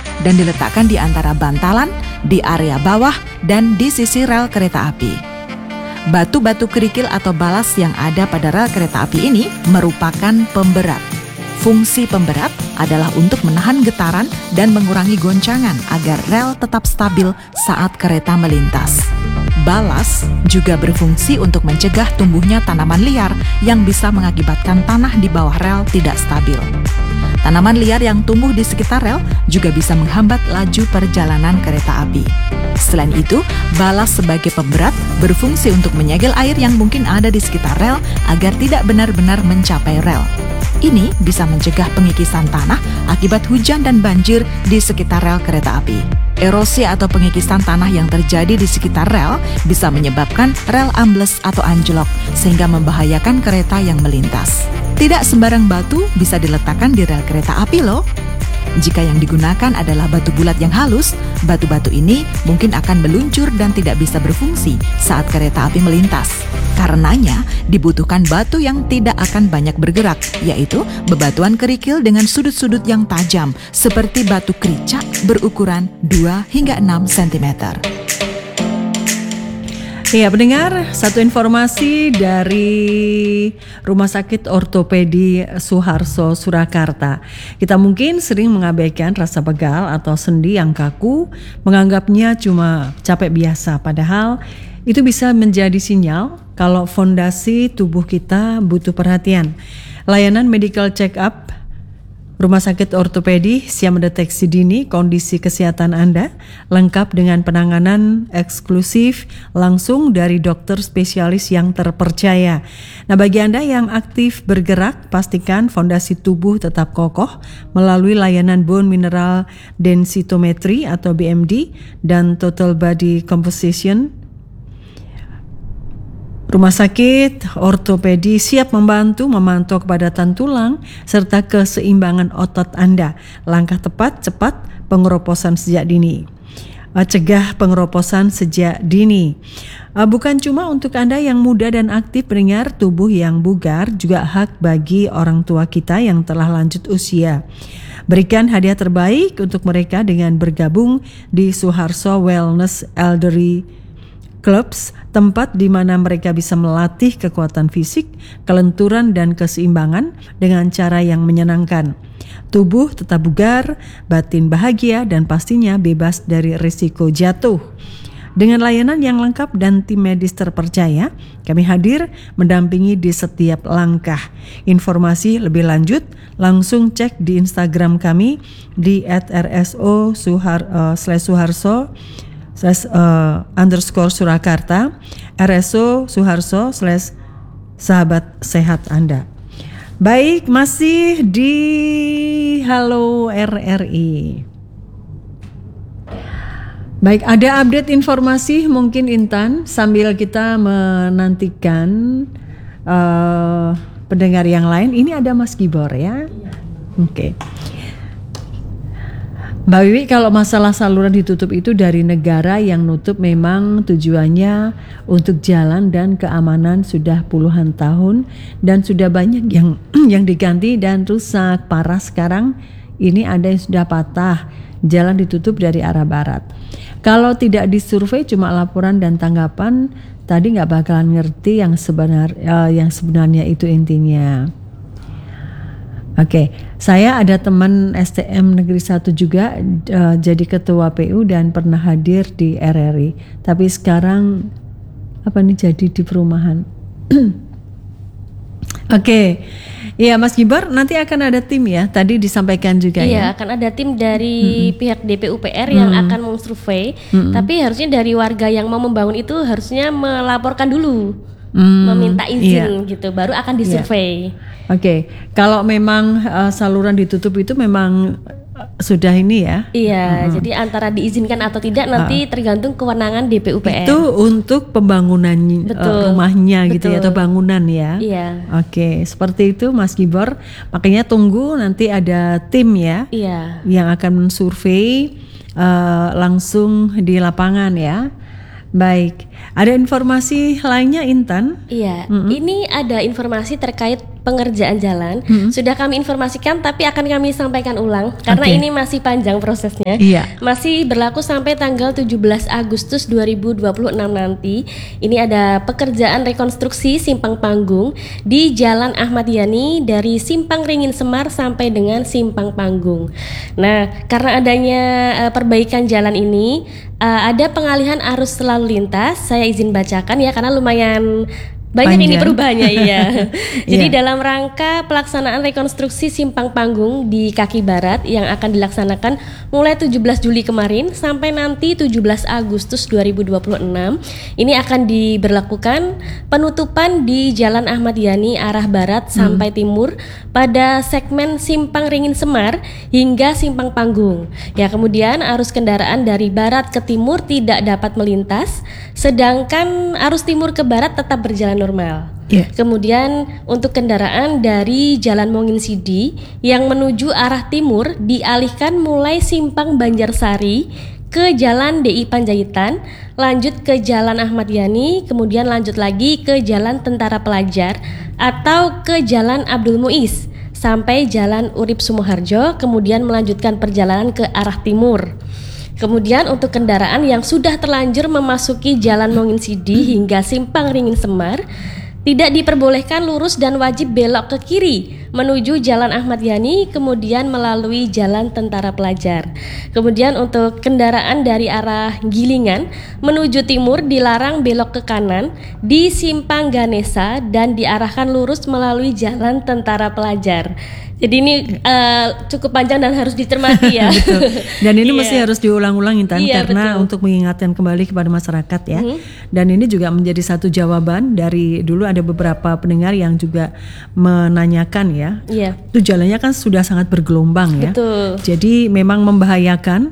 dan diletakkan di antara bantalan, di area bawah, dan di sisi rel kereta api. Batu-batu kerikil atau balas yang ada pada rel kereta api ini merupakan pemberat. Fungsi pemberat adalah untuk menahan getaran dan mengurangi goncangan agar rel tetap stabil saat kereta melintas. Balas juga berfungsi untuk mencegah tumbuhnya tanaman liar yang bisa mengakibatkan tanah di bawah rel tidak stabil. Tanaman liar yang tumbuh di sekitar rel juga bisa menghambat laju perjalanan kereta api. Selain itu, balas sebagai pemberat berfungsi untuk menyegel air yang mungkin ada di sekitar rel agar tidak benar-benar mencapai rel. Ini bisa mencegah pengikisan tanah akibat hujan dan banjir di sekitar rel kereta api. Erosi atau pengikisan tanah yang terjadi di sekitar rel bisa menyebabkan rel ambles atau anjlok sehingga membahayakan kereta yang melintas. Tidak sembarang batu bisa diletakkan di rel kereta api loh. Jika yang digunakan adalah batu bulat yang halus, batu-batu ini mungkin akan meluncur dan tidak bisa berfungsi saat kereta api melintas. Karenanya, dibutuhkan batu yang tidak akan banyak bergerak, yaitu bebatuan kerikil dengan sudut-sudut yang tajam, seperti batu kericak berukuran 2 hingga 6 cm. Ya, pendengar, satu informasi dari Rumah Sakit Ortopedi Suharso, Surakarta. Kita mungkin sering mengabaikan rasa pegal atau sendi yang kaku, menganggapnya cuma capek biasa, padahal itu bisa menjadi sinyal kalau fondasi tubuh kita butuh perhatian. Layanan medical check-up Rumah Sakit Ortopedi siap mendeteksi dini kondisi kesehatan Anda, lengkap dengan penanganan eksklusif langsung dari dokter spesialis yang terpercaya. Nah, bagi Anda yang aktif bergerak, pastikan fondasi tubuh tetap kokoh melalui layanan bone mineral densitometry atau BMD dan total body composition. Rumah Sakit Ortopedi siap membantu memantau kepadatan tulang serta keseimbangan otot Anda. Langkah tepat, cepat, pengeroposan sejak dini. Cegah pengeroposan sejak dini. Bukan cuma untuk Anda yang muda dan aktif, pendengar, tubuh yang bugar juga hak bagi orang tua kita yang telah lanjut usia. Berikan hadiah terbaik untuk mereka dengan bergabung di Suharso Wellness Elderly Clubs, tempat di mana mereka bisa melatih kekuatan fisik, kelenturan dan keseimbangan dengan cara yang menyenangkan. Tubuh tetap bugar, batin bahagia dan pastinya bebas dari risiko jatuh. Dengan layanan yang lengkap dan tim medis terpercaya, kami hadir mendampingi di setiap langkah. Informasi lebih lanjut langsung cek di Instagram kami di @rso_suharso _Surakarta, RSO Suharso /sahabat sehat Anda. Baik, masih di Halo RRI. Baik, ada update informasi mungkin Intan sambil kita menantikan pendengar yang lain. Ini ada Mas Gibor ya. Oke. Mbak Wiwi, kalau masalah saluran ditutup itu dari negara yang nutup memang tujuannya untuk jalan dan keamanan sudah puluhan tahun dan sudah banyak yang diganti dan rusak parah. Sekarang ini ada yang sudah patah, jalan ditutup dari arah barat. Kalau tidak disurvei cuma laporan dan tanggapan, tadi nggak bakalan ngerti yang sebenarnya itu intinya. Oke, saya ada teman STM Negeri 1 juga jadi ketua PU dan pernah hadir di RRI. Tapi sekarang jadi di perumahan. Oke. Iya, Mas Gibor, nanti akan ada tim ya. Tadi disampaikan juga ya. Iya, akan ada tim dari pihak DPUPR yang akan memsurvei. Tapi harusnya dari warga yang mau membangun itu harusnya melaporkan dulu. Meminta izin gitu, baru akan disurvei. Oke, kalau memang saluran ditutup itu memang sudah ini ya. Iya, jadi antara diizinkan atau tidak nanti tergantung kewenangan DPUPR. Itu untuk pembangunan rumahnya gitu ya, atau bangunan ya. Iya. Oke, seperti itu Mas Gibor. Makanya tunggu nanti ada tim ya. Iya. Yang akan mensurvei langsung di lapangan ya. Baik, ada informasi lainnya Intan? Iya, ini ada informasi terkait pengerjaan jalan sudah kami informasikan, tapi akan kami sampaikan ulang karena ini masih panjang prosesnya. Masih berlaku sampai tanggal 17 Agustus 2026 nanti. Ini ada pekerjaan rekonstruksi simpang panggung di Jalan Ahmad Yani dari Simpang Ringin Semar sampai dengan Simpang Panggung. Nah, karena adanya perbaikan jalan ini, ada pengalihan arus lalu lintas. Saya izin bacakan ya karena lumayan banyak ini perubahannya iya. Jadi dalam rangka pelaksanaan rekonstruksi simpang panggung di kaki barat yang akan dilaksanakan mulai 17 Juli kemarin sampai nanti 17 Agustus 2026, ini akan diberlakukan penutupan di Jalan Ahmad Yani arah barat sampai timur pada segmen Simpang Ringin Semar hingga Simpang Panggung. Ya, kemudian arus kendaraan dari barat ke timur tidak dapat melintas, sedangkan arus timur ke barat tetap berjalan normal. Kemudian untuk kendaraan dari Jalan Mongin Sidi yang menuju arah timur dialihkan mulai Simpang Banjarsari ke Jalan DI Panjaitan, lanjut ke Jalan Ahmad Yani, kemudian lanjut lagi ke Jalan Tentara Pelajar atau ke Jalan Abdul Muiz sampai Jalan Urip Sumoharjo, kemudian melanjutkan perjalanan ke arah timur. Kemudian untuk kendaraan yang sudah terlanjur memasuki Jalan Mongin Sidi hingga Simpang Ringin Semar tidak diperbolehkan lurus dan wajib belok ke kiri menuju Jalan Ahmad Yani, kemudian melalui Jalan Tentara Pelajar. Kemudian untuk kendaraan dari arah Gilingan menuju timur dilarang belok ke kanan di Simpang Ganesa dan diarahkan lurus melalui Jalan Tentara Pelajar. Jadi ini cukup panjang dan harus dicermati ya. Betul. Dan ini mesti harus diulang-ulang Intan, karena untuk mengingatkan kembali kepada masyarakat ya. Dan ini juga menjadi satu jawaban dari dulu ada beberapa pendengar yang juga menanyakan ya. Itu jalannya kan sudah sangat bergelombang ya. Betul. Jadi memang membahayakan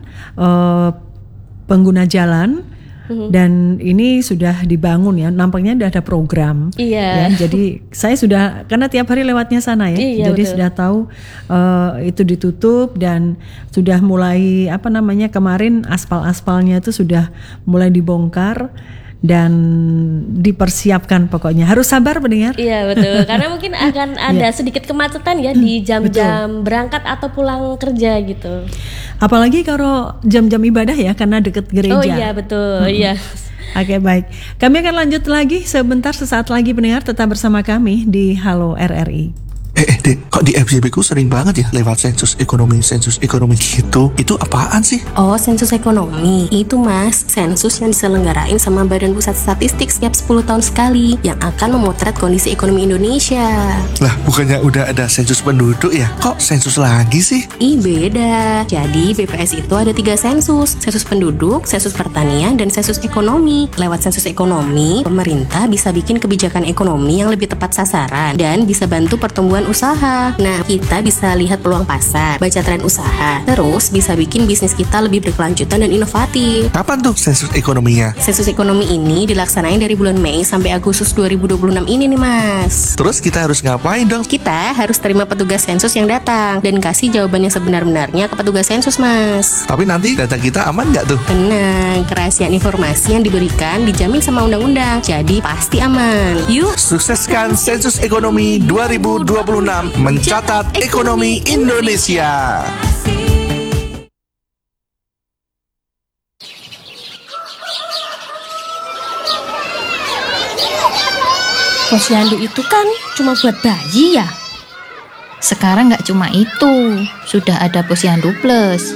pengguna jalan. Dan ini sudah dibangun ya, nampaknya sudah ada program. Ya, jadi saya sudah, karena tiap hari lewatnya sana ya, jadi sudah tahu itu ditutup dan sudah mulai kemarin aspalnya itu sudah mulai dibongkar dan dipersiapkan, pokoknya harus sabar pendengar. Iya betul, karena mungkin akan ada sedikit kemacetan ya di jam-jam berangkat atau pulang kerja gitu. Apalagi kalau jam-jam ibadah ya, karena dekat gereja. Oh iya betul, iya. Oke, baik. Kami akan lanjut lagi sesaat lagi pendengar, tetap bersama kami di Halo RRI. Dek, kok di FJB ku sering banget ya lewat sensus ekonomi gitu. Itu apaan sih? Oh, sensus ekonomi. Itu Mas, sensus yang diselenggarain sama Badan Pusat Statistik setiap 10 tahun sekali yang akan memotret kondisi ekonomi Indonesia. Lah, bukannya udah ada sensus penduduk ya? Kok sensus lagi sih? Beda. Jadi BPS itu ada 3 sensus. Sensus penduduk, sensus pertanian, dan sensus ekonomi. Lewat sensus ekonomi, pemerintah bisa bikin kebijakan ekonomi yang lebih tepat sasaran dan bisa bantu pertumbuhan usaha. Nah, kita bisa lihat peluang pasar, baca tren usaha, terus bisa bikin bisnis kita lebih berkelanjutan dan inovatif. Kapan tuh sensus ekonominya? Sensus ekonomi ini dilaksanain dari bulan Mei sampai Agustus 2026 ini nih Mas. Terus kita harus ngapain dong? Kita harus terima petugas sensus yang datang dan kasih jawaban yang sebenar-benarnya ke petugas sensus Mas. Tapi nanti data kita aman nggak tuh? Tenang, kerahasiaan informasi yang diberikan dijamin sama undang-undang, jadi pasti aman. Yuk, sukseskan sensus ekonomi 2026, mencatat ekonomi Indonesia. Posyandu itu kan cuma buat bayi ya? Sekarang nggak cuma itu, sudah ada Posyandu Plus.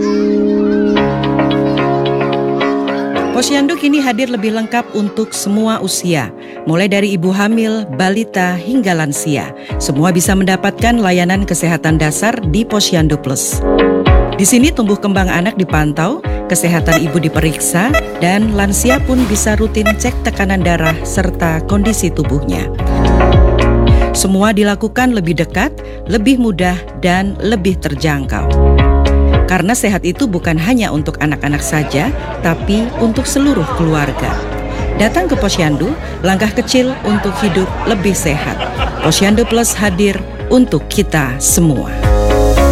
Posyandu kini hadir lebih lengkap untuk semua usia, mulai dari ibu hamil, balita, hingga lansia. Semua bisa mendapatkan layanan kesehatan dasar di Posyandu Plus. Di sini tumbuh kembang anak dipantau, kesehatan ibu diperiksa, dan lansia pun bisa rutin cek tekanan darah serta kondisi tubuhnya. Semua dilakukan lebih dekat, lebih mudah, dan lebih terjangkau. Karena sehat itu bukan hanya untuk anak-anak saja, tapi untuk seluruh keluarga. Datang ke Posyandu, langkah kecil untuk hidup lebih sehat. Posyandu Plus hadir untuk kita semua.